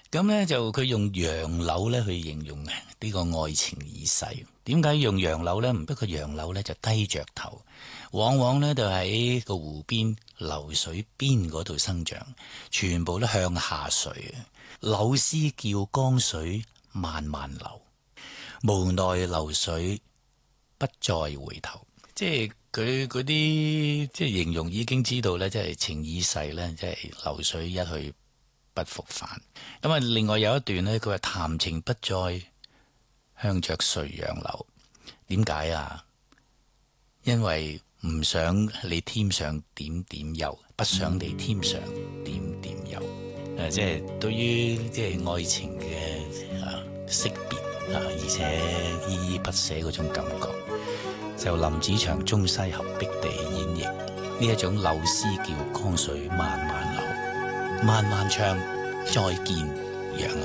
咁咧就佢用楊柳咧去形容呢個愛情已逝。點解用楊柳咧？唔不過楊柳咧就低着頭，往往咧就喺個湖邊流水邊嗰度生長，全部都向下垂。柳絲叫江水慢慢流，無奈流水不再回頭。即係佢嗰啲即係形容已經知道咧，即係情已逝咧，即係流水一去不復返。咁啊，另外有一段呢，佢話談情不再向着垂楊流。點解啊？因為唔想你添上點點憂，不想你添上點點憂。即係對於即係愛情嘅惜別而且依依不捨嗰種感覺，就林子祥中西合璧地演繹呢一種柳絲叫江水慢慢流，慢慢唱再見楊柳。